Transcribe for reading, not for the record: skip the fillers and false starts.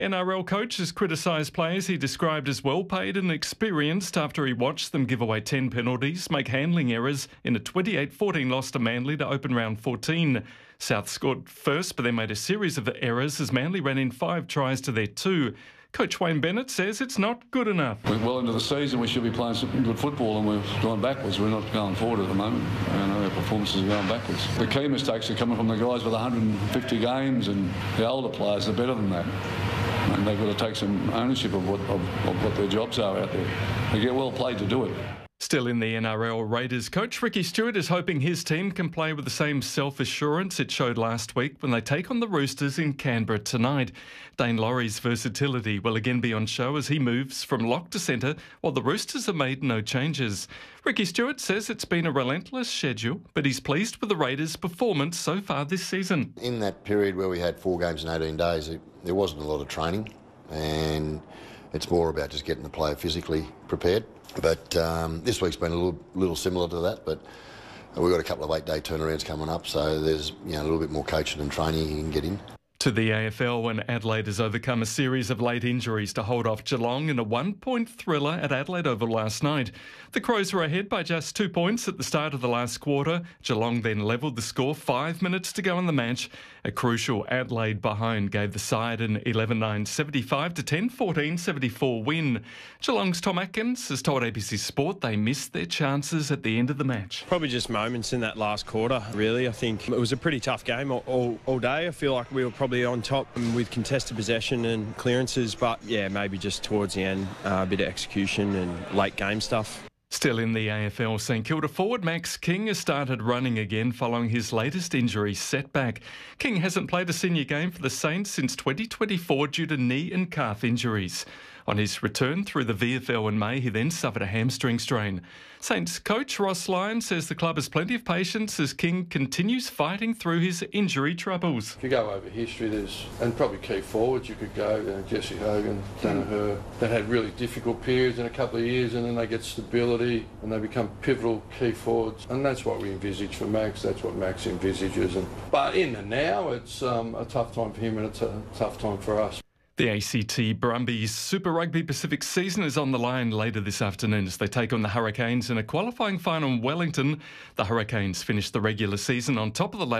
NRL coach has criticised players he described as well-paid and experienced after he watched them give away 10 penalties, make handling errors in a 28-14 loss to Manly to open round 14. South scored first, but they made a series of errors as Manly ran in 5 tries to their 2. Coach Wayne Bennett says it's not good enough. We're well into the season. We should be playing some good football, and we've gone backwards. We're not going forward at the moment. Our performances are going backwards. The key mistakes are coming from the guys with 150 games, and the older players are better than that. And they've got to take some ownership of what their jobs are out there. They get well paid to do it. Still in the NRL, Raiders coach Ricky Stuart is hoping his team can play with the same self-assurance it showed last week when they take on the Roosters in Canberra tonight. Dane Laurie's versatility will again be on show as he moves from lock to centre while the Roosters have made no changes. Ricky Stuart says it's been a relentless schedule, but he's pleased with the Raiders' performance so far this season. In that period where we had 4 games in 18 days, there wasn't a lot of training, and it's more about just getting the player physically prepared. But this week's been a little similar to that, but we've got a couple of 8-day turnarounds coming up, so there's a little bit more coaching and training you can get in. To the AFL, when Adelaide has overcome a series of late injuries to hold off Geelong in a 1-point thriller at Adelaide Oval last night. The Crows were ahead by just 2 points at the start of the last quarter. Geelong then levelled the score 5 minutes to go in the match. A crucial Adelaide behind gave the side an 11-9 75-10 14-74 win. Geelong's Tom Atkins has told ABC Sport they missed their chances at the end of the match. Probably just moments in that last quarter, really. I think it was a pretty tough game all day. I feel like we were probably on top with contested possession and clearances, but yeah, maybe just towards the end, a bit of execution and late game stuff. Still in the AFL, St Kilda forward Max King has started running again following his latest injury setback. King hasn't played a senior game for the Saints since 2024 due to knee and calf injuries. On his return through the VFL in May, he then suffered a hamstring strain. Saints coach Ross Lyon says the club has plenty of patience as King continues fighting through his injury troubles. If you go over history, and probably key forwards, you could go Jesse Hogan, Danaher, that had really difficult periods in a couple of years, and then they get stability and they become pivotal key forwards. And that's what we envisage for Max, that's what Max envisages. But in the now, it's a tough time for him and it's a tough time for us. The ACT Brumbies Super Rugby Pacific season is on the line later this afternoon as they take on the Hurricanes in a qualifying final in Wellington. The Hurricanes finished the regular season on top of the ladder